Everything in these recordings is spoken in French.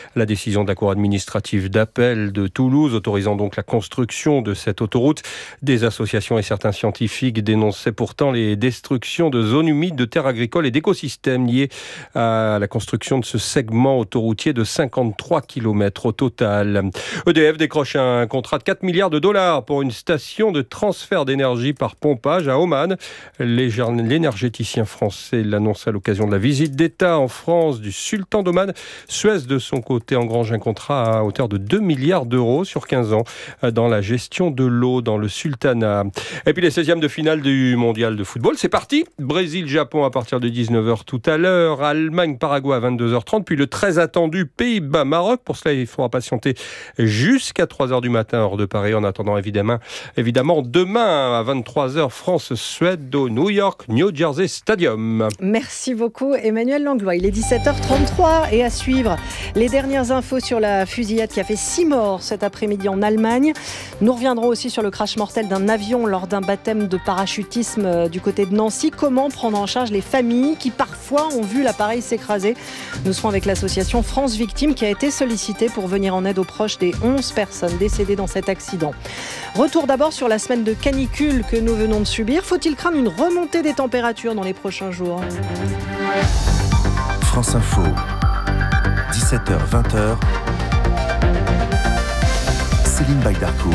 La décision de la Cour administrative d'appel de Toulouse autorisant donc la construction de cette autoroute. Des associations et certains scientifiques dénonçaient pourtant les destructions de zones humides, de terres agricoles et d'écosystèmes liées à la construction de ce segment autoroutier de 53 km au total. EDF décroche un contrat de 4 milliards de dollars pour une station de transfert d'énergie par pompage à Oman. L'énergéticien français l'annonce à l'occasion de la visite d'État en France du sultan d'Oman. Suez, de son côté, engrange un contrat à hauteur de 2 milliards d'euros sur 15 ans dans la gestion de l'eau dans le sultanat. Et puis les 16e de finale du mondial de football, c'est parti. Brésil-Japon à partir de 19h tout à l'heure. Allemagne-Paraguay à 22h30. Puis le très attendu Pays-Bas-Maroc. Pour cela, il faudra patienter jusqu'à 3h du matin, hors de Paris. En attendant, évidemment demain à 23h, France-Suède au New York-New Jersey Stadium. Merci beaucoup Emmanuel Langlois. Il est 17h33 et à suivre les dernières infos sur la fusillade qui a fait 6 morts cet après-midi en Allemagne. Nous reviendrons aussi sur le crash mortel d'un avion lors d'un baptême de parachutisme du côté de Nancy. Comment prendre en charge les familles qui parfois ont vu l'appareil s'écraser. Nous serons avec l'association France Victimes qui a été sollicitée pour venir en aide aux proches des 11 personnes décédées dans cet accident. Retour d'abord sur la semaine de canicule que nous venons de subir. Faut-il craindre une remontée des températures dans les prochains jours ? France Info, 17h-20h, Céline Baïdarcourt.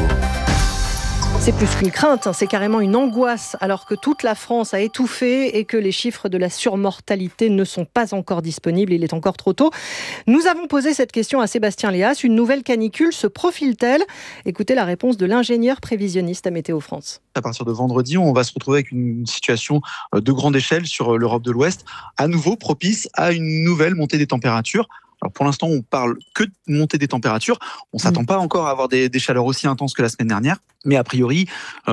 C'est plus qu'une crainte, c'est carrément une angoisse, alors que toute la France a étouffé et que les chiffres de la surmortalité ne sont pas encore disponibles, il est encore trop tôt. Nous avons posé cette question à Sébastien Léas, une nouvelle canicule se profile-t-elle ? Écoutez la réponse de l'ingénieur prévisionniste à Météo France. À partir de vendredi, on va se retrouver avec une situation de grande échelle sur l'Europe de l'Ouest, à nouveau propice à une nouvelle montée des températures. Alors pour l'instant, on parle que de montée des températures. On ne s'attend pas encore à avoir des chaleurs aussi intenses que la semaine dernière. Mais a priori,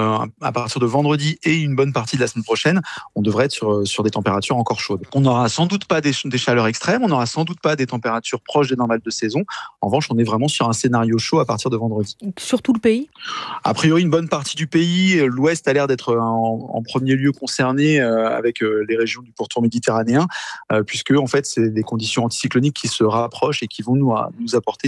à partir de vendredi et une bonne partie de la semaine prochaine, on devrait être sur des températures encore chaudes. On n'aura sans doute pas des chaleurs extrêmes, on n'aura sans doute pas des températures proches des normales de saison. En revanche, on est vraiment sur un scénario chaud à partir de vendredi. Sur tout le pays ? A priori, une bonne partie du pays. L'Ouest a l'air d'être en premier lieu concerné avec les régions du pourtour méditerranéen, puisque en fait, c'est des conditions anticycloniques qui se rapprochent et qui vont nous apporter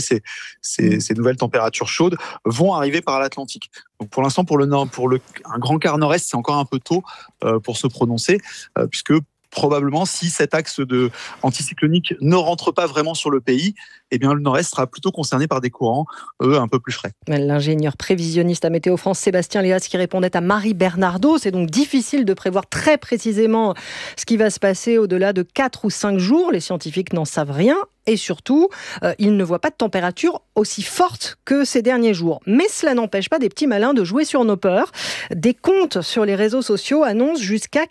ces nouvelles températures chaudes, vont arriver par l'Atlantique. Donc pour l'instant, pour un grand quart nord-est, c'est encore un peu tôt pour se prononcer, puisque probablement, si cet axe anticyclonique ne rentre pas vraiment sur le pays, eh bien, le nord-est sera plutôt concerné par des courants, un peu plus frais. L'ingénieur prévisionniste à Météo France, Sébastien Léas, qui répondait à Marie Bernardo. C'est donc difficile de prévoir très précisément ce qui va se passer au-delà de 4 ou 5 jours. Les scientifiques n'en savent rien. Et surtout, ils ne voient pas de température aussi forte que ces derniers jours. Mais cela n'empêche pas des petits malins de jouer sur nos peurs. Des comptes sur les réseaux sociaux annoncent jusqu'à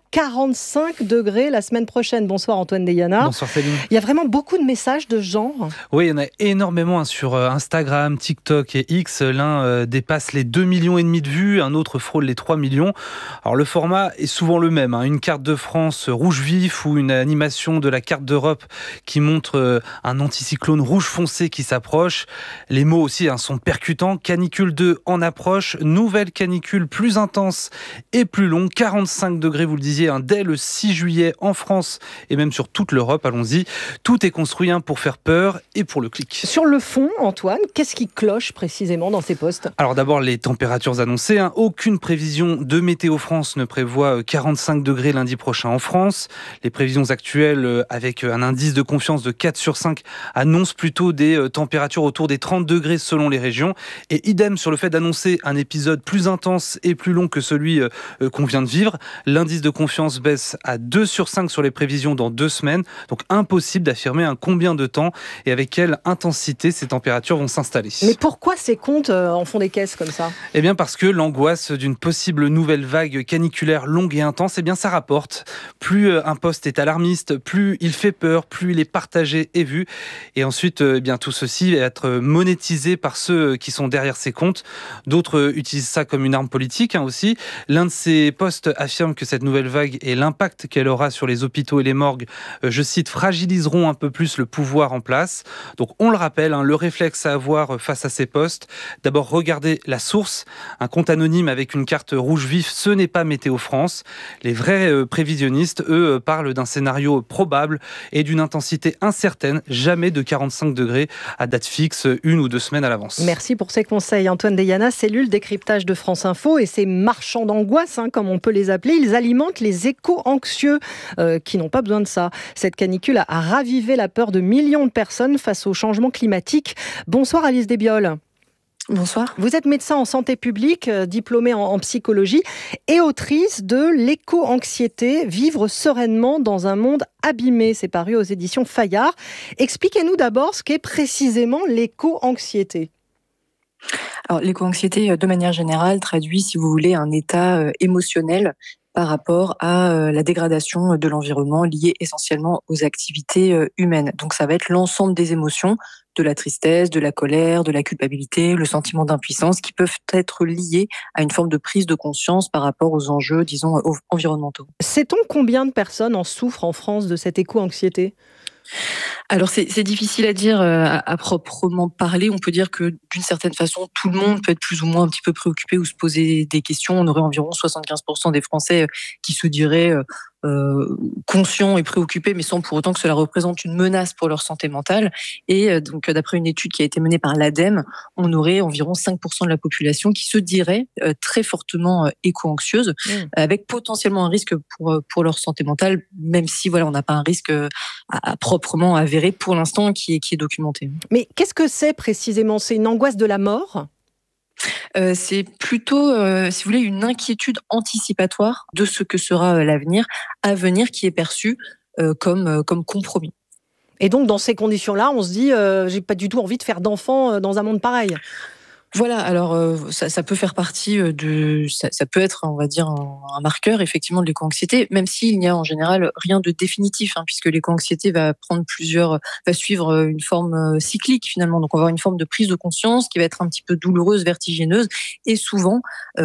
45 degrés la semaine prochaine. Bonsoir Antoine Deyana. Bonsoir Céline. Il y a vraiment beaucoup de messages de ce genre. Oui, il y en a énormément sur Instagram, TikTok et X. L'un dépasse les 2,5 millions de vues, un autre frôle les 3 millions. Alors le format est souvent le même, une carte de France rouge vif ou une animation de la carte d'Europe qui montre un anticyclone rouge foncé qui s'approche. Les mots aussi sont percutants. Canicule 2 en approche. Nouvelle canicule plus intense et plus longue. 45 degrés, vous le disiez, dès le 6 juillet en France et même sur toute l'Europe. Allons-y. Tout est construit pour faire peur et pour le clic. Sur le fond, Antoine, qu'est-ce qui cloche précisément dans ces postes ? Alors d'abord, les températures annoncées. Aucune prévision de Météo France ne prévoit 45 degrés lundi prochain en France. Les prévisions actuelles, avec un indice de confiance de 4 sur 5, annonce plutôt des températures autour des 30 degrés selon les régions. Et idem sur le fait d'annoncer un épisode plus intense et plus long que celui qu'on vient de vivre. L'indice de confiance baisse à 2 sur 5 sur les prévisions dans 2 semaines. Donc impossible d'affirmer combien de temps et avec quelle intensité ces températures vont s'installer. Mais pourquoi ces comptes en font des caisses comme ça ? Eh bien parce que l'angoisse d'une possible nouvelle vague caniculaire longue et intense, ça rapporte. Plus un post est alarmiste, plus il fait peur, plus il est partagé et vu. Et ensuite, tout ceci va être monétisé par ceux qui sont derrière ces comptes. D'autres utilisent ça comme une arme politique aussi. L'un de ces posts affirme que cette nouvelle vague et l'impact qu'elle aura sur les hôpitaux et les morgues, je cite, fragiliseront un peu plus le pouvoir en place. Donc on le rappelle, le réflexe à avoir face à ces posts, d'abord regarder la source. Un compte anonyme avec une carte rouge vif, ce n'est pas Météo France. Les vrais prévisionnistes, eux, parlent d'un scénario probable et d'une intensité incertaine, jamais de 45 degrés à date fixe, 1 ou 2 semaines à l'avance. Merci pour ces conseils. Antoine Deyana, cellule décryptage de France Info, et ces marchands d'angoisse, comme on peut les appeler, ils alimentent les éco-anxieux qui n'ont pas besoin de ça. Cette canicule a ravivé la peur de millions de personnes face au changement climatique. Bonsoir Alice Desbioles. Bonsoir. Vous êtes médecin en santé publique, diplômée en psychologie et autrice de L'éco-anxiété, vivre sereinement dans un monde abîmé. C'est paru aux éditions Fayard. Expliquez-nous d'abord ce qu'est précisément l'éco-anxiété. Alors, l'éco-anxiété, de manière générale, traduit, si vous voulez, un état émotionnel par rapport à la dégradation de l'environnement liée essentiellement aux activités humaines. Donc ça va être l'ensemble des émotions, de la tristesse, de la colère, de la culpabilité, le sentiment d'impuissance, qui peuvent être liés à une forme de prise de conscience par rapport aux enjeux, disons, environnementaux. Sait-on combien de personnes en souffrent en France de cette éco-anxiété ? Alors c'est difficile à dire à proprement parler. On peut dire que d'une certaine façon, tout le monde peut être plus ou moins un petit peu préoccupé ou se poser des questions. On aurait environ 75% des Français qui se diraient conscients et préoccupés, mais sans pour autant que cela représente une menace pour leur santé mentale. Et donc, d'après une étude qui a été menée par l'ADEME, on aurait environ 5% de la population qui se dirait très fortement éco-anxieuse, avec potentiellement un risque pour leur santé mentale, même si on n'a pas un risque à proprement avéré pour l'instant qui est documenté. Mais qu'est-ce que c'est précisément ? C'est une angoisse de la mort ? C'est plutôt, si vous voulez, une inquiétude anticipatoire de ce que sera l'avenir à venir qui est perçu comme compromis. Et donc, dans ces conditions-là, on se dit j'ai pas du tout envie de faire d'enfants dans un monde pareil. Voilà, alors ça peut faire partie ça peut être, on va dire, un marqueur effectivement de l'éco-anxiété, même s'il n'y a en général rien de définitif, puisque l'éco-anxiété va suivre une forme cyclique finalement. Donc on va avoir une forme de prise de conscience qui va être un petit peu douloureuse, vertigineuse, et souvent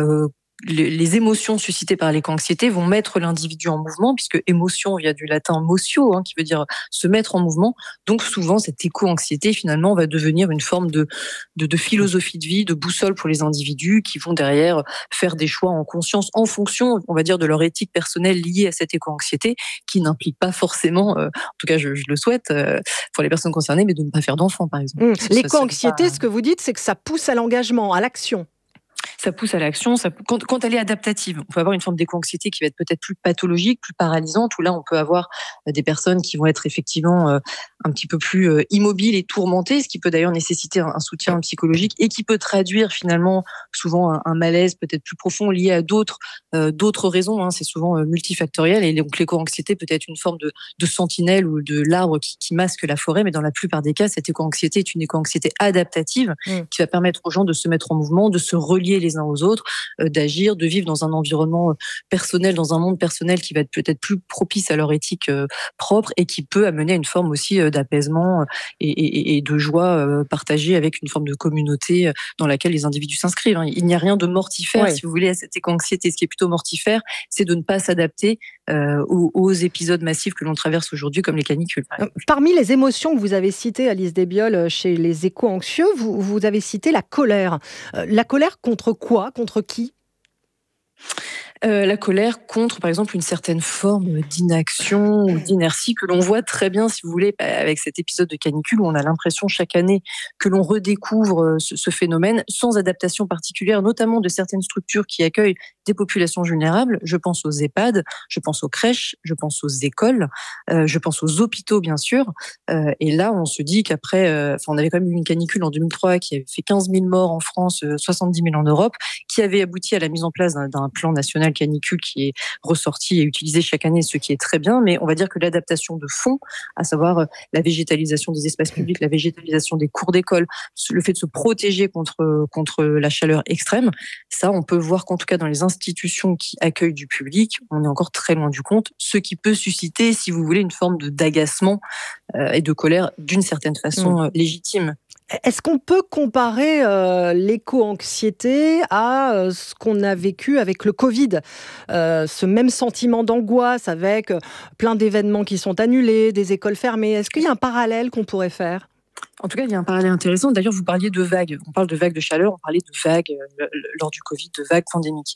les émotions suscitées par l'éco-anxiété vont mettre l'individu en mouvement, puisque émotion vient du latin motio, qui veut dire se mettre en mouvement. Donc souvent, cette éco-anxiété, finalement, va devenir une forme de philosophie de vie, de boussole pour les individus qui vont derrière faire des choix en conscience, en fonction, on va dire, de leur éthique personnelle liée à cette éco-anxiété, qui n'implique pas forcément, en tout cas je le souhaite, pour les personnes concernées, mais de ne pas faire d'enfants, par exemple. L'éco-anxiété, ce que vous dites, c'est que ça pousse à l'engagement, à l'action. Ça pousse à l'action. Quand elle est adaptative, on peut avoir une forme d'éco-anxiété qui va être peut-être plus pathologique, plus paralysante, où là, on peut avoir des personnes qui vont être effectivement un petit peu plus immobiles et tourmentées, ce qui peut d'ailleurs nécessiter un soutien psychologique et qui peut traduire finalement souvent un malaise peut-être plus profond lié à d'autres raisons. C'est souvent multifactoriel, et donc l'éco-anxiété peut être une forme de sentinelle ou de l'arbre qui masque la forêt, mais dans la plupart des cas, cette éco-anxiété est une éco-anxiété adaptative qui va permettre aux gens de se mettre en mouvement, de se relier les uns aux autres, d'agir, de vivre dans un environnement personnel, dans un monde personnel qui va être peut-être plus propice à leur éthique propre, et qui peut amener à une forme aussi d'apaisement et de joie partagée avec une forme de communauté dans laquelle les individus s'inscrivent. Il n'y a rien de mortifère, si vous voulez, à cette éco-anxiété. Ce qui est plutôt mortifère, c'est de ne pas s'adapter aux épisodes massifs que l'on traverse aujourd'hui, comme les canicules. Parmi les émotions que vous avez citées, Alice Desbioles, chez les éco-anxieux, vous avez cité la colère. La colère contre quoi ? Contre qui ? La colère contre, par exemple, une certaine forme d'inaction ou d'inertie que l'on voit très bien, si vous voulez, avec cet épisode de canicule où on a l'impression chaque année que l'on redécouvre ce phénomène sans adaptation particulière, notamment de certaines structures qui accueillent des populations vulnérables. Je pense aux EHPAD, je pense aux crèches, je pense aux écoles, je pense aux hôpitaux, bien sûr. Et là, on se dit qu'après, on avait quand même eu une canicule en 2003 qui avait fait 15 000 morts en France, 70 000 en Europe, qui avait abouti à la mise en place d'un plan national canicule qui est ressorti et utilisé chaque année, ce qui est très bien. Mais on va dire que l'adaptation de fond, à savoir la végétalisation des espaces publics, la végétalisation des cours d'école, le fait de se protéger contre la chaleur extrême, ça, on peut voir qu'en tout cas dans les institutions qui accueillent du public, on est encore très loin du compte, ce qui peut susciter, si vous voulez, une forme d'agacement et de colère d'une certaine façon légitime. Est-ce qu'on peut comparer l'éco-anxiété à ce qu'on a vécu avec le Covid ? Ce même sentiment d'angoisse avec plein d'événements qui sont annulés, des écoles fermées. Est-ce qu'il y a un parallèle qu'on pourrait faire ? En tout cas, il y a un parallèle intéressant. D'ailleurs, vous parliez de vagues. On parle de vagues de chaleur, on parlait de vagues lors du Covid, de vagues pandémiques.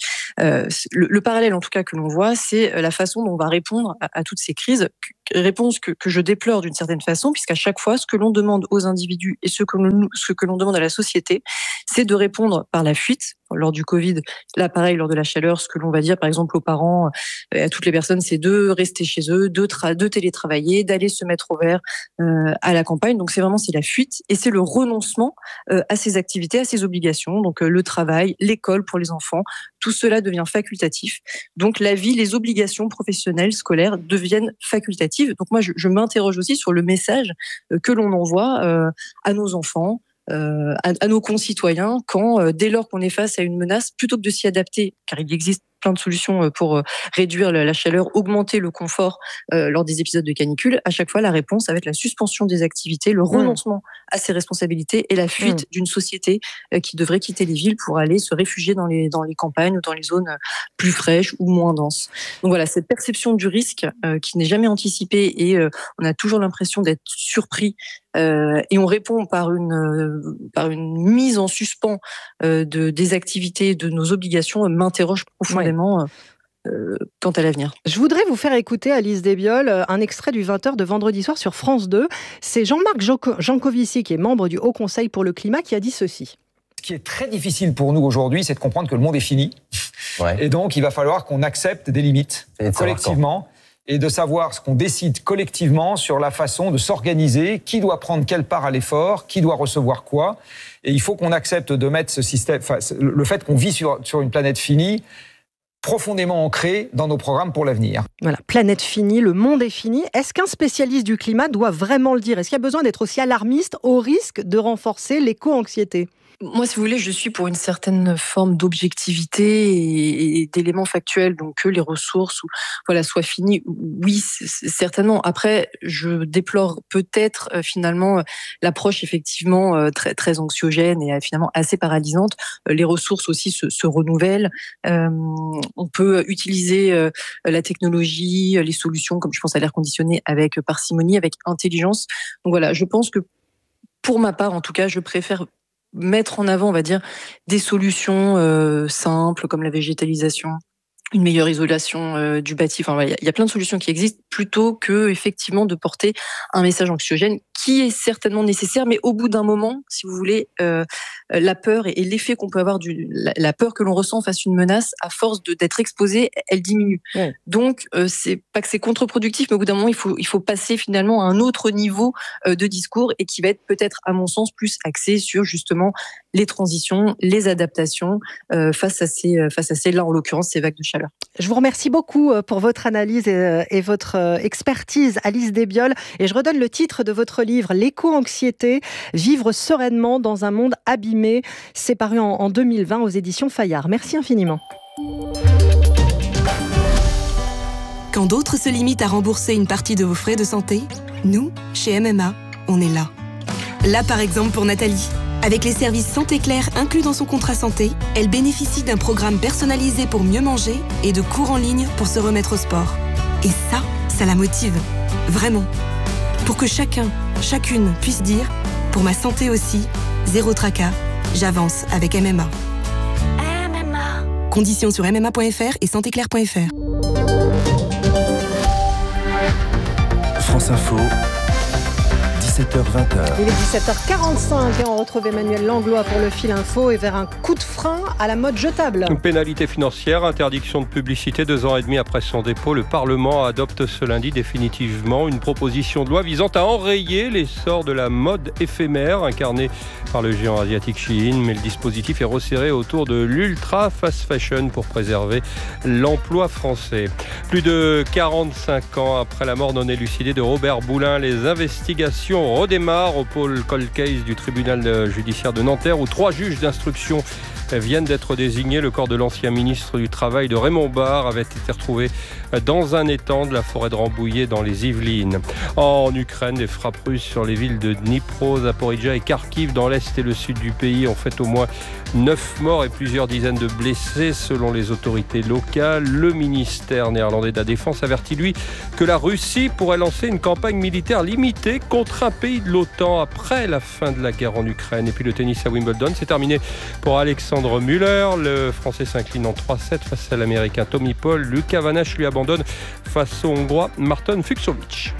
Le parallèle, en tout cas, que l'on voit, c'est la façon dont on va répondre à toutes ces crises. Réponse que je déplore d'une certaine façon, puisqu'à chaque fois, ce que l'on demande aux individus et ce que l'on demande à la société, c'est de répondre par la fuite. Lors du Covid, là, pareil, lors de la chaleur, ce que l'on va dire, par exemple, aux parents, à toutes les personnes, c'est de rester chez eux, de télétravailler, d'aller se mettre au vert à la campagne. Donc, c'est la fuite et c'est le renoncement à ces activités, à ces obligations. Donc, le travail, l'école pour les enfants, tout cela devient facultatif. Donc, la vie, les obligations professionnelles, scolaires deviennent facultatives. Donc, moi, je m'interroge aussi sur le message que l'on envoie à nos enfants, à nos concitoyens, quand dès lors qu'on est face à une menace, plutôt que de s'y adapter, car il existe plein de solutions pour réduire la chaleur, augmenter le confort lors des épisodes de canicule, à chaque fois la réponse ça va être la suspension des activités, le renoncement à ses responsabilités et la fuite d'une société qui devrait quitter les villes pour aller se réfugier dans les campagnes ou dans les zones plus fraîches ou moins denses. Donc voilà, cette perception du risque qui n'est jamais anticipée et on a toujours l'impression d'être surpris et on répond par une mise en suspens des activités, de nos obligations, m'interroge profondément quant à l'avenir. Je voudrais vous faire écouter, Alice Desbioles, un extrait du 20h de vendredi soir sur France 2. C'est Jean-Marc Jancovici, qui est membre du Haut Conseil pour le climat, qui a dit ceci. Ce qui est très difficile pour nous aujourd'hui, c'est de comprendre que le monde est fini. Ouais. Et donc, il va falloir qu'on accepte des limites collectivement et de savoir ce qu'on décide collectivement sur la façon de s'organiser, qui doit prendre quelle part à l'effort, qui doit recevoir quoi. Et il faut qu'on accepte de mettre ce système, le fait qu'on vit sur une planète finie, profondément ancré dans nos programmes pour l'avenir. Voilà, planète finie, le monde est fini. Est-ce qu'un spécialiste du climat doit vraiment le dire ? Est-ce qu'il y a besoin d'être aussi alarmiste au risque de renforcer l'éco-anxiété ? Moi, si vous voulez, je suis pour une certaine forme d'objectivité et d'éléments factuels, donc que les ressources soient finies. Oui, certainement. Après, je déplore peut-être finalement l'approche effectivement très très anxiogène et finalement assez paralysante. Les ressources aussi se renouvellent. On peut utiliser la technologie, les solutions, comme je pense à l'air conditionné, avec parcimonie, avec intelligence. Donc voilà, je pense que pour ma part, en tout cas, je préfère mettre en avant, on va dire, des solutions simples comme la végétalisation, une meilleure isolation du bâti. Enfin, il y a plein de solutions qui existent plutôt que effectivement de porter un message anxiogène qui est certainement nécessaire, mais au bout d'un moment, si vous voulez, la peur et l'effet qu'on peut avoir la peur que l'on ressent face à une menace, à force d'être exposé, elle diminue. Ouais. Donc, c'est pas que c'est contre-productif, mais au bout d'un moment, il faut passer finalement à un autre niveau de discours et qui va être peut-être, à mon sens, plus axé sur justement les transitions, les adaptations face à ces là en l'occurrence ces vagues de chaleur. Je vous remercie beaucoup pour votre analyse et votre expertise, Alice Desbioles. Et je redonne le titre de votre livre, L'éco-anxiété, vivre sereinement dans un monde abîmé. C'est paru en 2020 aux éditions Fayard. Merci infiniment. Quand d'autres se limitent à rembourser une partie de vos frais de santé, nous, chez MMA, on est là. Là, par exemple, pour Nathalie. Avec les services Santé Claire inclus dans son contrat santé, elle bénéficie d'un programme personnalisé pour mieux manger et de cours en ligne pour se remettre au sport. Et ça la motive. Vraiment. Pour que chacune puisse dire « Pour ma santé aussi, zéro tracas, j'avance avec MMA ». MMA. Conditions sur mma.fr et santéclaire.fr. France Info. 17h-20h. Il est 17h45 et on retrouve Emmanuel Langlois pour le fil info et vers un coup de frein à la mode jetable. Une pénalité financière, interdiction de publicité 2 ans et demi après son dépôt. Le Parlement adopte ce lundi définitivement une proposition de loi visant à enrayer l'essor de la mode éphémère incarnée par le géant asiatique Shein. Mais le dispositif est resserré autour de l'ultra fast fashion pour préserver l'emploi français. Plus de 45 ans après la mort non élucidée de Robert Boulin, les investigations redémarre au pôle cold case du tribunal judiciaire de Nanterre où 3 juges d'instruction viennent d'être désignés. Le corps de l'ancien ministre du Travail de Raymond Barre avait été retrouvé dans un étang de la forêt de Rambouillet dans les Yvelines. En Ukraine, des frappes russes sur les villes de Dnipro, Zaporizhzhia et Kharkiv dans l'est et le sud du pays ont fait au moins 9 morts et plusieurs dizaines de blessés selon les autorités locales. Le ministère néerlandais de la Défense avertit, lui, que la Russie pourrait lancer une campagne militaire limitée contre un pays de l'OTAN après la fin de la guerre en Ukraine. Et puis le tennis à Wimbledon, c'est terminé pour Alexandre Müller. Le Français s'incline en 3-7 face à l'Américain Tommy Paul. Lucas Vanach lui abandonne face au Hongrois Marton Fucsovics.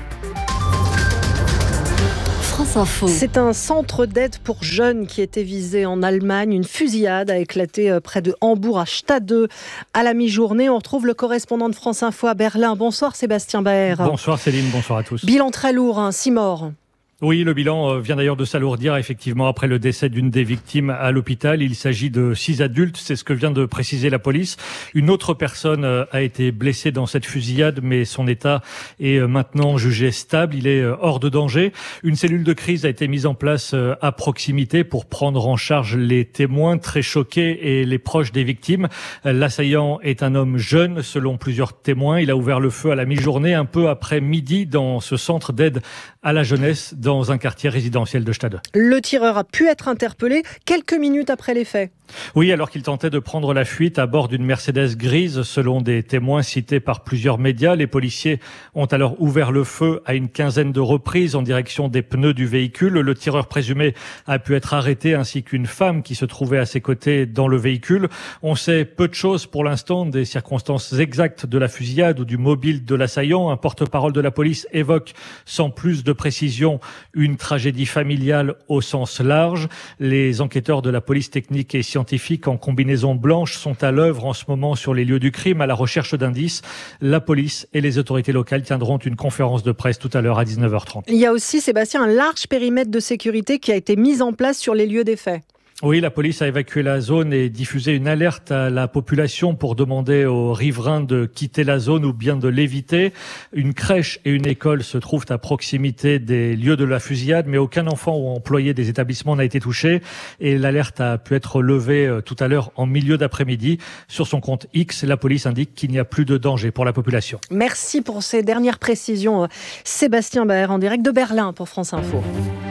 France Info. C'est un centre d'aide pour jeunes qui était visé en Allemagne. Une fusillade a éclaté près de Hambourg à Stade à la mi-journée. On retrouve le correspondant de France Info à Berlin. Bonsoir Sébastien Baer. Bonsoir Céline, bonsoir à tous. Bilan très lourd, 6 morts. Oui, le bilan vient d'ailleurs de s'alourdir effectivement après le décès d'une des victimes à l'hôpital. Il s'agit de 6 adultes, c'est ce que vient de préciser la police. Une autre personne a été blessée dans cette fusillade, mais son état est maintenant jugé stable. Il est hors de danger. Une cellule de crise a été mise en place à proximité pour prendre en charge les témoins très choqués et les proches des victimes. L'assaillant est un homme jeune, selon plusieurs témoins. Il a ouvert le feu à la mi-journée, un peu après midi, dans ce centre d'aide à la jeunesse, dans un quartier résidentiel de Stade. Le tireur a pu être interpellé quelques minutes après les faits. Oui, alors qu'il tentait de prendre la fuite à bord d'une Mercedes grise, selon des témoins cités par plusieurs médias. Les policiers ont alors ouvert le feu à une quinzaine de reprises en direction des pneus du véhicule. Le tireur présumé a pu être arrêté, ainsi qu'une femme qui se trouvait à ses côtés dans le véhicule. On sait peu de choses pour l'instant des circonstances exactes de la fusillade ou du mobile de l'assaillant. Un porte-parole de la police évoque sans plus de précision une tragédie familiale au sens large. Les enquêteurs de la police technique et scientifique en combinaison blanche sont à l'œuvre en ce moment sur les lieux du crime à la recherche d'indices. La police et les autorités locales tiendront une conférence de presse tout à l'heure à 19h30. Il y a aussi, Sébastien, un large périmètre de sécurité qui a été mis en place sur les lieux des faits. Oui, la police a évacué la zone et diffusé une alerte à la population pour demander aux riverains de quitter la zone ou bien de l'éviter. Une crèche et une école se trouvent à proximité des lieux de la fusillade, mais aucun enfant ou employé des établissements n'a été touché. Et l'alerte a pu être levée tout à l'heure en milieu d'après-midi. Sur son compte X, la police indique qu'il n'y a plus de danger pour la population. Merci pour ces dernières précisions. Sébastien Baer en direct de Berlin pour France Info.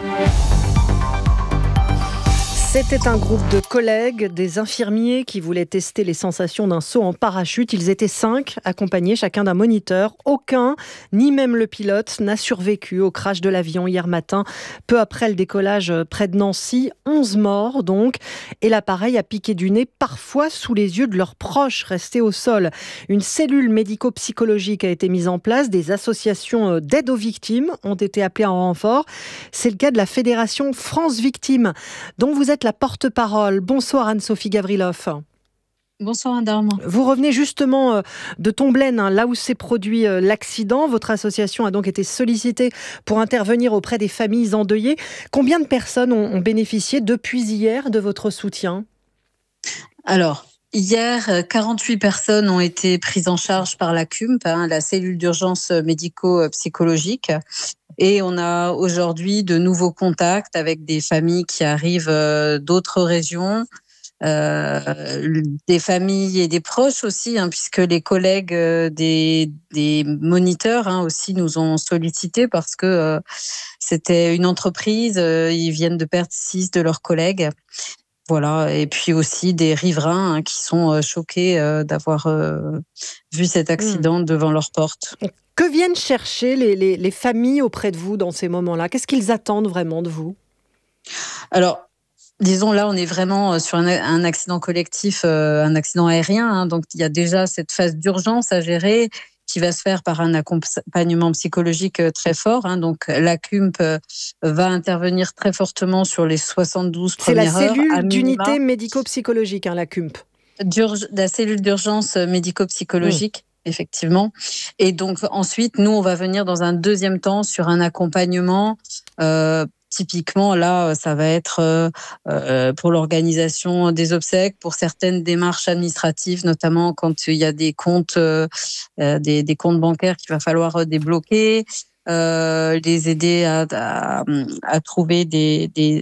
C'était un groupe de collègues, des infirmiers qui voulaient tester les sensations d'un saut en parachute. Ils étaient 5, accompagnés chacun d'un moniteur. Aucun, ni même le pilote, n'a survécu au crash de l'avion hier matin. Peu après le décollage près de Nancy, 11 morts donc. Et l'appareil a piqué du nez, parfois sous les yeux de leurs proches restés au sol. Une cellule médico-psychologique a été mise en place. Des associations d'aide aux victimes ont été appelées en renfort. C'est le cas de la Fédération France Victimes, dont vous êtes la porte-parole. Bonsoir Anne-Sophie Gavrilov. Bonsoir Adam. Vous revenez justement de Tomblaine, là où s'est produit l'accident. Votre association a donc été sollicitée pour intervenir auprès des familles endeuillées. Combien de personnes ont bénéficié depuis hier de votre soutien ? Alors, hier, 48 personnes ont été prises en charge par la CUMP, la cellule d'urgence médico-psychologique. Et on a aujourd'hui de nouveaux contacts avec des familles qui arrivent d'autres régions, des familles et des proches aussi, puisque les collègues des moniteurs aussi nous ont sollicités parce que c'était une entreprise, ils viennent de perdre 6 de leurs collègues. Voilà, et puis aussi des riverains qui sont choqués d'avoir vu cet accident devant leur porte. Que viennent chercher les familles auprès de vous dans ces moments-là ? Qu'est-ce qu'ils attendent vraiment de vous ? Alors, disons là, on est vraiment sur un accident collectif, un accident aérien. Donc, il y a déjà cette phase d'urgence à gérer qui va se faire par un accompagnement psychologique très fort. Donc, la CUMP va intervenir très fortement sur les 72 premières heures. C'est la cellule d'unité médico-psychologique, la CUMP. La cellule d'urgence médico-psychologique. Effectivement. Et donc ensuite, nous, on va venir dans un deuxième temps sur un accompagnement. Typiquement, là, ça va être pour l'organisation des obsèques, pour certaines démarches administratives, notamment quand il y a des comptes, des comptes bancaires qu'il va falloir débloquer, les aider à trouver des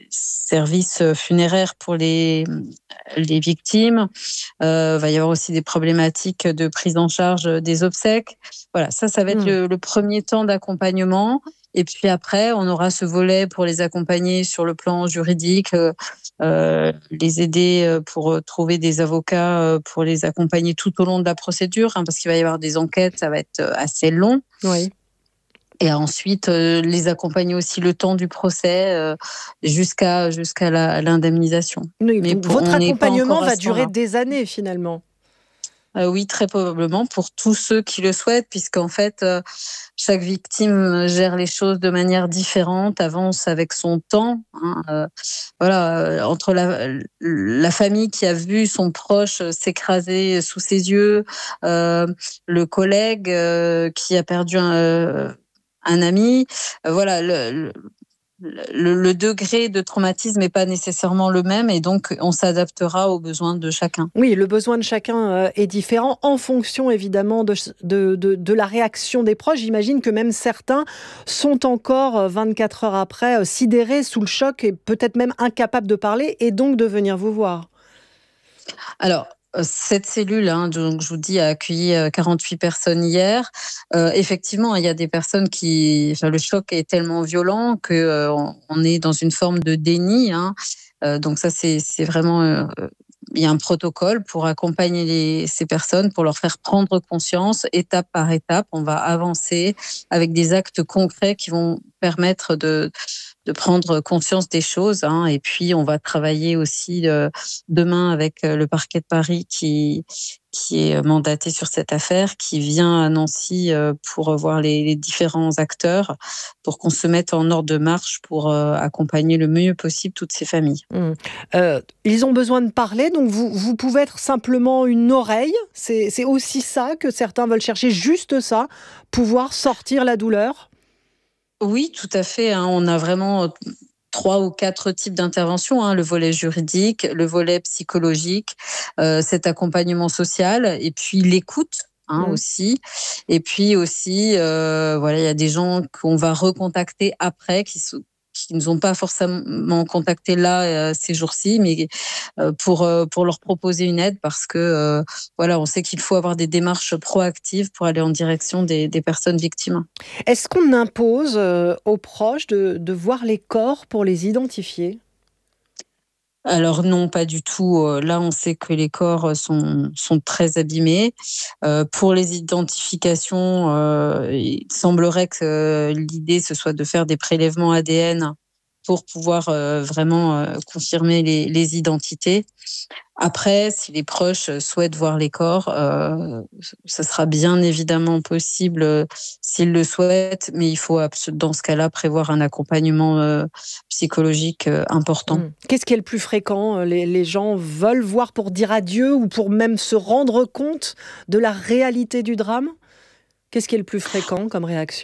services funéraires pour les victimes. Va y avoir aussi des problématiques de prise en charge des obsèques. Voilà, ça va être le premier temps d'accompagnement. Et puis après, on aura ce volet pour les accompagner sur le plan juridique, les aider pour trouver des avocats pour les accompagner tout au long de la procédure, parce qu'il va y avoir des enquêtes, ça va être assez long. Oui. Et ensuite, les accompagner aussi le temps du procès jusqu'à l'indemnisation. Oui, votre accompagnement va durer des années finalement. Oui, très probablement pour tous ceux qui le souhaitent, puisqu'en fait, chaque victime gère les choses de manière différente, avance avec son temps. Entre la famille qui a vu son proche s'écraser sous ses yeux, le collègue qui a perdu un ami, le degré de traumatisme n'est pas nécessairement le même et donc on s'adaptera aux besoins de chacun. Oui, le besoin de chacun est différent en fonction évidemment de la réaction des proches. J'imagine que même certains sont encore 24 heures après sidérés sous le choc et peut-être même incapables de parler et donc de venir vous voir. Alors, cette cellule, donc je vous dis, a accueilli 48 personnes hier. Effectivement, il y a des personnes le choc est tellement violent qu'on est dans une forme de déni. Donc ça, c'est vraiment... il y a un protocole pour accompagner ces personnes, pour leur faire prendre conscience, étape par étape. On va avancer avec des actes concrets qui vont permettre de prendre conscience des choses. Et puis, on va travailler aussi demain avec le parquet de Paris qui est mandaté sur cette affaire, qui vient à Nancy pour voir les différents acteurs, pour qu'on se mette en ordre de marche pour accompagner le mieux possible toutes ces familles. Ils ont besoin de parler, donc vous pouvez être simplement une oreille. C'est aussi ça que certains veulent chercher, juste ça, pouvoir sortir la douleur. Oui, tout à fait. On a vraiment 3 ou 4 types d'interventions, le volet juridique, le volet psychologique, cet accompagnement social et puis l'écoute aussi. Et puis aussi, il y a des gens qu'on va recontacter après qui ne nous ont pas forcément contactés là ces jours-ci, mais pour leur proposer une aide parce que on sait qu'il faut avoir des démarches proactives pour aller en direction des personnes victimes. Est-ce qu'on impose aux proches de voir les corps pour les identifier ? Alors non, pas du tout. Là, on sait que les corps sont très abîmés. Pour les identifications, il semblerait que l'idée, ce soit de faire des prélèvements ADN pour pouvoir vraiment confirmer les identités. Après, si les proches souhaitent voir les corps, ça sera bien évidemment possible s'ils le souhaitent, mais il faut dans ce cas-là prévoir un accompagnement psychologique important. Qu'est-ce qui est le plus fréquent ? Les gens veulent voir pour dire adieu ou pour même se rendre compte de la réalité du drame ? Qu'est-ce qui est le plus fréquent comme réaction ?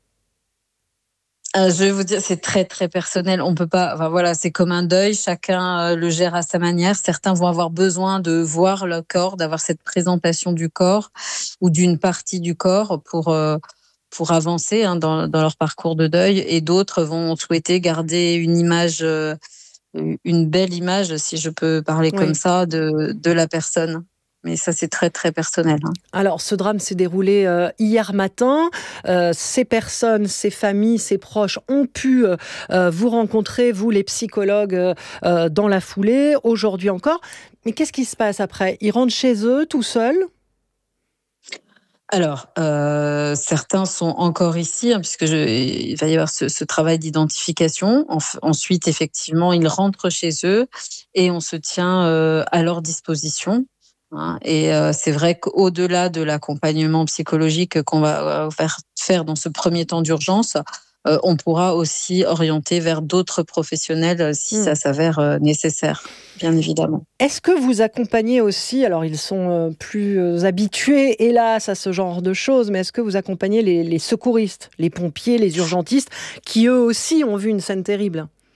Je vais vous dire, c'est très très personnel. On peut pas. C'est comme un deuil. Chacun le gère à sa manière. Certains vont avoir besoin de voir le corps, d'avoir cette présentation du corps ou d'une partie du corps pour avancer dans leur parcours de deuil. Et d'autres vont souhaiter garder une image, une belle image, si je peux parler comme ça, de la personne. Mais ça, c'est très, très personnel. Alors, ce drame s'est déroulé hier matin. Ces personnes, ces familles, ces proches ont pu vous rencontrer, vous, les psychologues, dans la foulée, aujourd'hui encore. Mais qu'est-ce qui se passe après ? Ils rentrent chez eux tout seuls ? Alors, certains sont encore ici, il va y avoir ce travail d'identification. Ensuite, effectivement, ils rentrent chez eux et on se tient à leur disposition. Et c'est vrai qu'au-delà de l'accompagnement psychologique qu'on va faire dans ce premier temps d'urgence, on pourra aussi orienter vers d'autres professionnels si ça s'avère nécessaire, bien évidemment. Est-ce que vous accompagnez aussi, alors ils sont plus habitués, hélas, à ce genre de choses, mais est-ce que vous accompagnez les secouristes, les pompiers, les urgentistes, qui eux aussi ont vu une scène terrible ?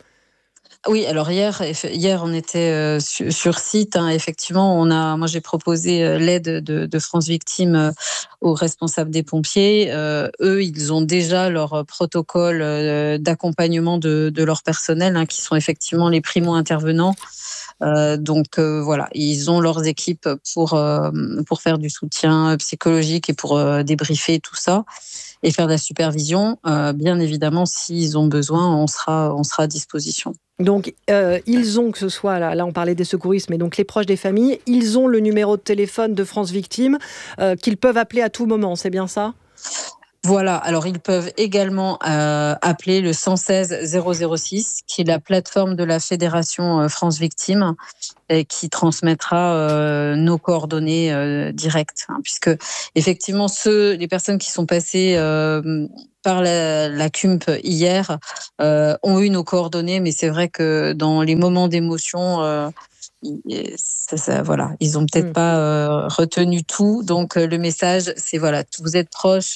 Oui, alors hier on était sur site. Effectivement, moi j'ai proposé l'aide de France Victimes aux responsables des pompiers. Eux, ils ont déjà leur protocole d'accompagnement de leur personnel, qui sont effectivement les primo-intervenants. Donc voilà, ils ont leurs équipes pour faire du soutien psychologique et pour débriefer tout ça et faire de la supervision. Bien évidemment, s'ils ont besoin, on sera à disposition. Donc, ils ont, que ce soit, là on parlait des secouristes, mais donc les proches des familles, ils ont le numéro de téléphone de France Victimes qu'ils peuvent appeler à tout moment, c'est bien ça ? Voilà, alors ils peuvent également appeler le 116 006, qui est la plateforme de la Fédération France Victimes, et qui transmettra nos coordonnées directes, puisque effectivement les personnes qui sont passées par la CUMP hier ont eu nos coordonnées, mais c'est vrai que dans les moments d'émotion, voilà, ils ont peut-être pas retenu tout. Donc le message, c'est voilà, vous êtes proche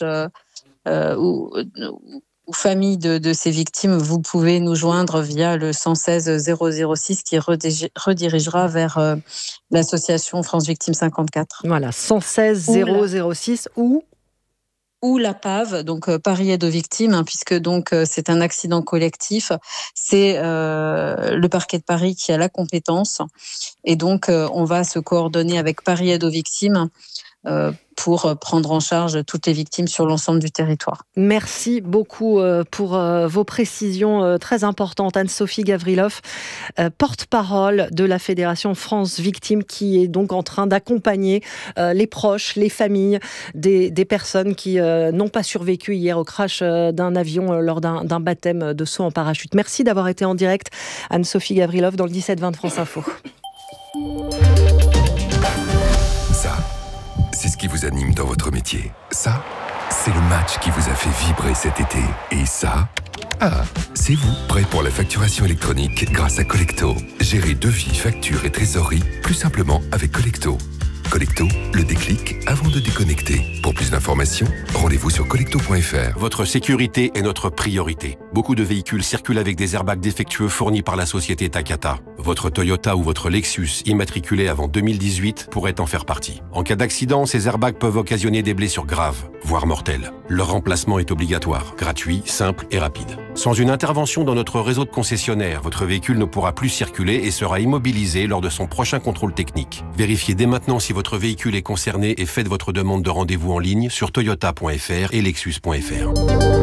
ou famille de ces victimes, vous pouvez nous joindre via le 116 006 qui redirigera vers l'association France Victimes 54. Voilà, 116 006 ou la PAV, donc Paris Aide aux Victimes, puisque donc c'est un accident collectif. C'est le parquet de Paris qui a la compétence, et donc on va se coordonner avec Paris Aide aux Victimes pour prendre en charge toutes les victimes sur l'ensemble du territoire. Merci beaucoup pour vos précisions très importantes. Anne-Sophie Gavrilov, porte-parole de la Fédération France Victimes, qui est donc en train d'accompagner les proches, les familles des personnes qui n'ont pas survécu hier au crash d'un avion lors d'un baptême de saut en parachute. Merci d'avoir été en direct, Anne-Sophie Gavrilov, dans le 17-20 de France Info. C'est ce qui vous anime dans votre métier. Ça, c'est le match qui vous a fait vibrer cet été. Et ça, c'est vous, prêt pour la facturation électronique grâce à Collecto. Gérez devis, factures et trésorerie plus simplement avec Collecto. Collecto, le déclic avant de déconnecter. Pour plus d'informations, rendez-vous sur collecto.fr. Votre sécurité est notre priorité. Beaucoup de véhicules circulent avec des airbags défectueux fournis par la société Takata. Votre Toyota ou votre Lexus immatriculé avant 2018 pourrait en faire partie. En cas d'accident, ces airbags peuvent occasionner des blessures graves, voire mortelles. Leur remplacement est obligatoire, gratuit, simple et rapide. Sans une intervention dans notre réseau de concessionnaires, votre véhicule ne pourra plus circuler et sera immobilisé lors de son prochain contrôle technique. Vérifiez dès maintenant si votre véhicule est concerné et faites votre demande de rendez-vous en ligne sur toyota.fr et lexus.fr.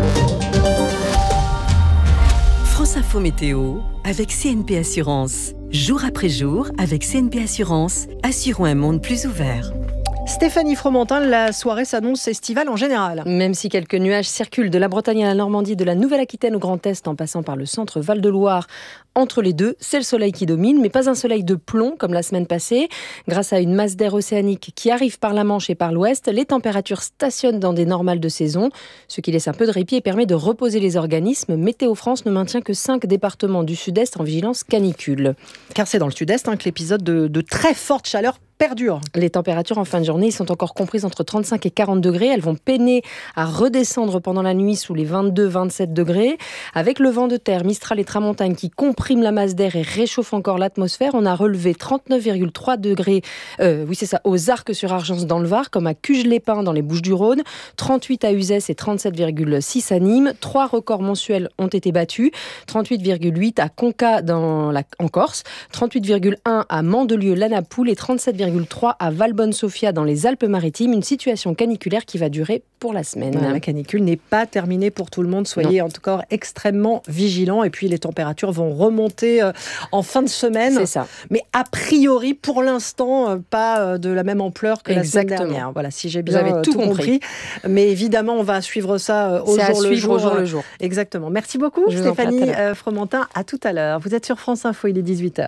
France Info Météo avec CNP Assurance. Jour après jour, avec CNP Assurance, assurons un monde plus ouvert. Stéphanie Fromentin, la soirée s'annonce estivale en général. Même si quelques nuages circulent de la Bretagne à la Normandie, de la Nouvelle-Aquitaine au Grand Est, en passant par le centre Val-de-Loire, entre les deux, c'est le soleil qui domine, mais pas un soleil de plomb comme la semaine passée. Grâce à une masse d'air océanique qui arrive par la Manche et par l'Ouest, les températures stationnent dans des normales de saison, ce qui laisse un peu de répit et permet de reposer les organismes. Météo France ne maintient que 5 départements du Sud-Est en vigilance canicule. Car c'est dans le Sud-Est que l'épisode de très forte chaleur perdure. Les températures en fin de journée sont encore comprises entre 35 et 40 degrés. Elles vont peiner à redescendre pendant la nuit sous les 22-27 degrés. Avec le vent de terre, Mistral et Tramontagne qui compriment la masse d'air et réchauffent encore l'atmosphère, on a relevé 39,3 degrés aux Arcs-sur-Argence dans le Var, comme à Cuges-les-Pins dans les Bouches-du-Rhône, 38 à Uzès et 37,6 à Nîmes. 3 records mensuels ont été battus, 38,8 à Conca en Corse, 38,1 à Mandelieu-Lanapoule et 37,3 à Valbonne-Sofia dans les Alpes-Maritimes, une situation caniculaire qui va durer pour la semaine. La canicule n'est pas terminée pour tout le monde, soyez en tout cas extrêmement vigilants, et puis les températures vont remonter en fin de semaine. C'est ça. Mais a priori, pour l'instant, pas de la même ampleur que la semaine dernière. Voilà, si j'ai bien tout compris. Mais évidemment, on va suivre ça au jour le jour. Exactement. Merci beaucoup Stéphanie Fromentin, à tout à l'heure. Vous êtes sur France Info, il est 18h.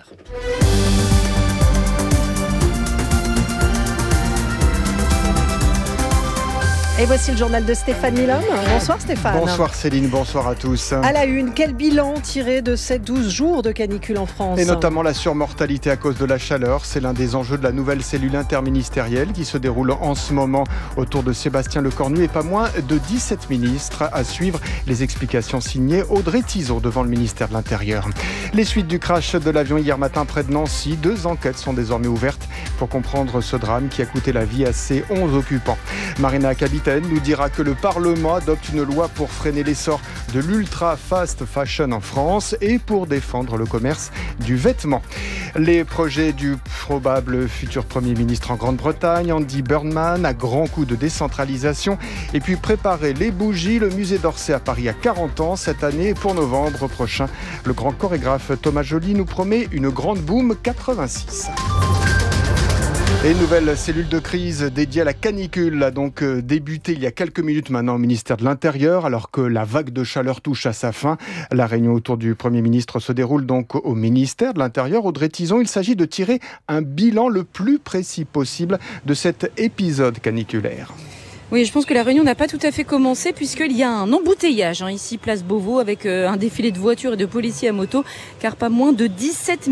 Et voici le journal de Stéphane Milhomme. Bonsoir Stéphane. Bonsoir Céline, bonsoir à tous. À la une, quel bilan tiré de ces 12 jours de canicule en France ? Et notamment la surmortalité à cause de la chaleur. C'est l'un des enjeux de la nouvelle cellule interministérielle qui se déroule en ce moment autour de Sébastien Lecornu et pas moins de 17 ministres. À suivre les explications signées Audrey Tizot devant le ministère de l'Intérieur. Les suites du crash de l'avion hier matin près de Nancy. 2 enquêtes sont désormais ouvertes pour comprendre ce drame qui a coûté la vie à ses 11 occupants. Marina Capitaine nous dira que le Parlement adopte une loi pour freiner l'essor de l'ultra fast fashion en France et pour défendre le commerce du vêtement. Les projets du probable futur Premier ministre en Grande-Bretagne, Andy Burnham, à grands coups de décentralisation. Et puis préparer les bougies. Le musée d'Orsay à Paris a 40 ans cette année. Pour novembre prochain, le grand chorégraphe Thomas Joly nous promet une grande boom 86. Et une nouvelle cellule de crise dédiée à la canicule a donc débuté il y a quelques minutes maintenant au ministère de l'Intérieur, alors que la vague de chaleur touche à sa fin. La réunion autour du Premier ministre se déroule donc au ministère de l'Intérieur. Audrey Tizot, il s'agit de tirer un bilan le plus précis possible de cet épisode caniculaire. Oui, je pense que la réunion n'a pas tout à fait commencé puisqu'il y a un embouteillage ici, place Beauvau, avec un défilé de voitures et de policiers à moto, car pas moins de 17